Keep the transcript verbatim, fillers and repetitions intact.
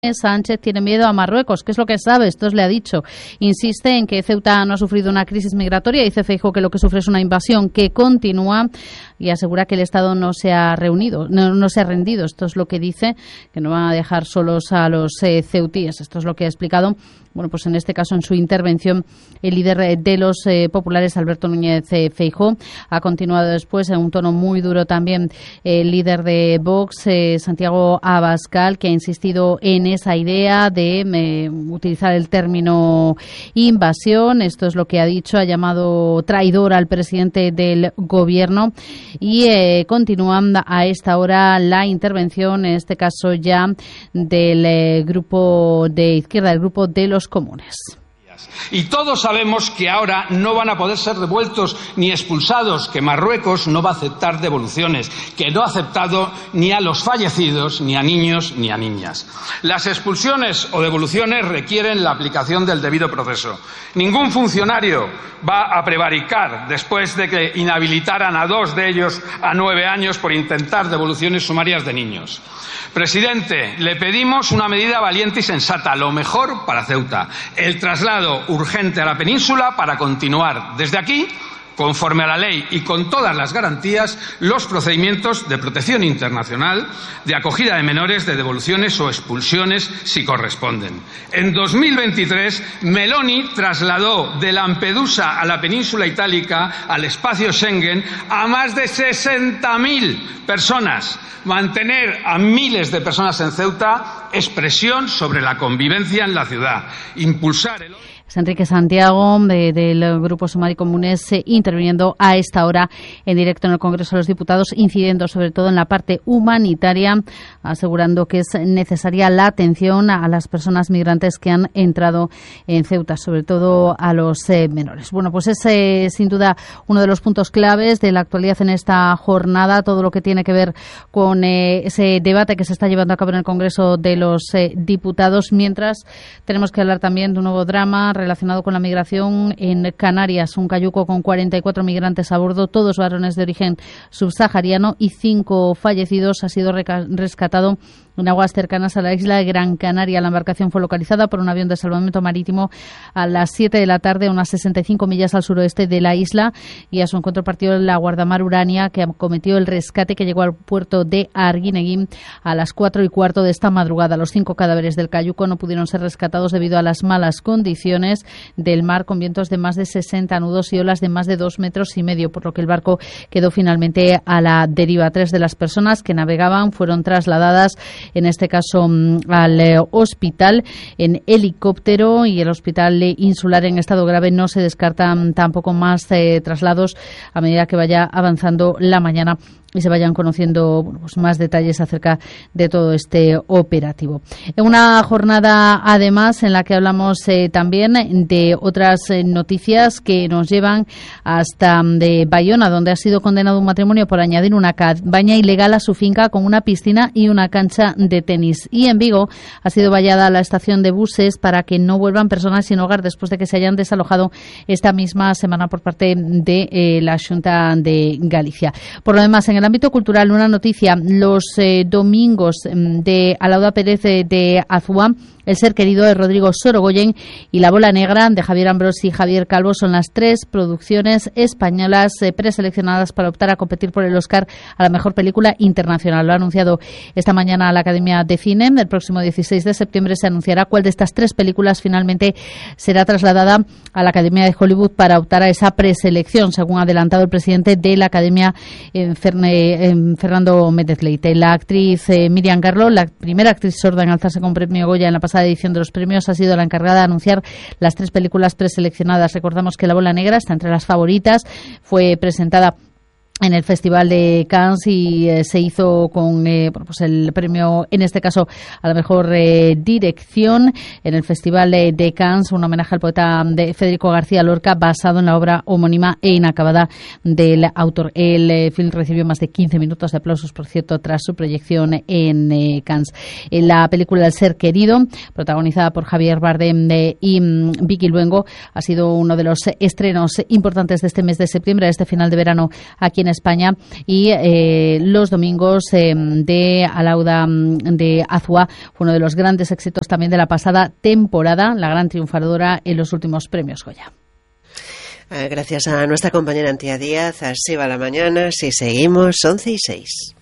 Sánchez tiene miedo a Marruecos. ¿Qué es lo que sabe? Esto le ha dicho. Insiste en que Ceuta no ha sufrido una crisis migratoria. Dice Feijóo que lo que sufre es una invasión que continúa y asegura que el Estado no se ha reunido, no, no se ha rendido. Esto es lo que dice, que no van a dejar solos a los eh, ceutíes. Esto es lo que ha explicado, bueno, pues en este caso en su intervención, el líder de los eh, populares, Alberto Núñez eh, Feijóo. Ha continuado después en un tono muy duro también el líder de Vox, eh, Santiago Abascal, que ha insistido en esa idea de eh, utilizar el término invasión. Esto es lo que ha dicho. Ha llamado traidor al presidente del gobierno y eh, continúan a esta hora la intervención, en este caso ya del eh, grupo de izquierda, el grupo de los comunes. Y todos sabemos que ahora no van a poder ser devueltos ni expulsados, que Marruecos no va a aceptar devoluciones, que no ha aceptado ni a los fallecidos, ni a niños, ni a niñas. Las expulsiones o devoluciones requieren la aplicación del debido proceso. Ningún funcionario va a prevaricar después de que inhabilitaran a dos de ellos a nueve años por intentar devoluciones sumarias de niños. Presidente, le pedimos una medida valiente y sensata, lo mejor para Ceuta, el traslado urgente a la península para continuar desde aquí, conforme a la ley y con todas las garantías, los procedimientos de protección internacional, de acogida de menores, de devoluciones o expulsiones si corresponden. En dos mil veintitrés, Meloni trasladó de Lampedusa a la península itálica, al espacio Schengen, a más de sesenta mil personas. Mantener a miles de personas en Ceuta es presión sobre la convivencia en la ciudad. Impulsar el... Es Enrique Santiago, de, del Grupo Sumar y Comunes, eh, interviniendo a esta hora en directo en el Congreso de los Diputados, incidiendo sobre todo en la parte humanitaria, asegurando que es necesaria la atención a las personas migrantes que han entrado en Ceuta, sobre todo a los eh, menores. Bueno, pues es eh, sin duda uno de los puntos claves de la actualidad en esta jornada, todo lo que tiene que ver con eh, ese debate que se está llevando a cabo en el Congreso de los eh, Diputados, mientras tenemos que hablar también de un nuevo drama relacionado con la migración en Canarias. Un cayuco con cuarenta y cuatro migrantes a bordo, todos varones de origen subsahariano, y cinco fallecidos. Ha sido rescatado en aguas cercanas a la isla de Gran Canaria. La embarcación fue localizada por un avión de salvamento marítimo a las siete de la tarde, a unas sesenta y cinco millas al suroeste de la isla, y a su encuentro partió la guardamar Urania, que acometió el rescate, que llegó al puerto de Arguineguín a las cuatro y cuarto de esta madrugada. Los cinco cadáveres del cayuco no pudieron ser rescatados debido a las malas condiciones del mar, con vientos de más de sesenta nudos y olas de más de dos metros y medio, por lo que el barco quedó finalmente a la deriva. Tres de las personas que navegaban fueron trasladadas, en este caso al eh, hospital en helicóptero, y el hospital eh, insular en estado grave. No se descartan tampoco más eh, traslados a medida que vaya avanzando la mañana y se vayan conociendo, bueno, pues más detalles acerca de todo este operativo. En una jornada, además, en la que hablamos eh, también de otras eh, noticias que nos llevan hasta de Bayona, donde ha sido condenado un matrimonio por añadir una cabaña ilegal a su finca con una piscina y una cancha de tenis. Y en Vigo ha sido vallada la estación de buses para que no vuelvan personas sin hogar después de que se hayan desalojado esta misma semana por parte de eh, la Xunta de Galicia. Por lo demás, en en el ámbito cultural, una noticia: los eh, domingos de Alauda Pérez de, de Azúa, El ser querido de Rodrigo Sorogoyen y La bola negra de Javier Ambrosi y Javier Calvo son las tres producciones españolas eh, preseleccionadas para optar a competir por el Oscar a la mejor película internacional. Lo ha anunciado esta mañana la Academia de Cine. El próximo dieciséis de septiembre se anunciará cuál de estas tres películas finalmente será trasladada a la Academia de Hollywood para optar a esa preselección, según ha adelantado el presidente de la Academia, eh, Ferne, eh, Fernando Méndez Leite. La actriz eh, Miriam Garlo, la primera actriz sorda en alzarse con premio Goya en la pasada edición de los premios, ha sido la encargada de anunciar las tres películas preseleccionadas. Recordamos que La bola negra está entre las favoritas, fue presentada en el Festival de Cannes y eh, se hizo con eh, bueno, pues el premio, en este caso, a la mejor eh, dirección en el Festival de, de Cannes, un homenaje al poeta de Federico García Lorca basado en la obra homónima e inacabada del autor. El eh, film recibió más de quince minutos de aplausos, por cierto, tras su proyección en eh, Cannes. En la película El ser querido, protagonizada por Javier Bardem de, y um, Vicky Luengo, ha sido uno de los estrenos importantes de este mes de septiembre, de este final de verano aquí en España, y eh, los domingos eh, de Alauda de Azua fue uno de los grandes éxitos también de la pasada temporada, la gran triunfadora en los últimos premios Goya. Gracias a nuestra compañera Antía Díaz. Así va la mañana. Si seguimos, once y seis.